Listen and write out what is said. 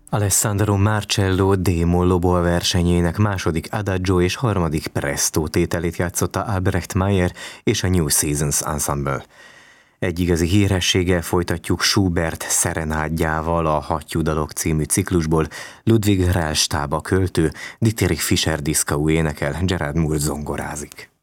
Alessandro Marcello Demo Lobo versenyének második Adagio és harmadik Presto tételét játszotta Albrecht Meyer és a New Seasons Ensemble. Egy igazi hírességgel folytatjuk Schubert szerenádjával a Hattyúdalok című ciklusból. Ludwig Rellstab a költő, Dietrich Fischer-Dieskau énekel, Gerard Moore zongorázik.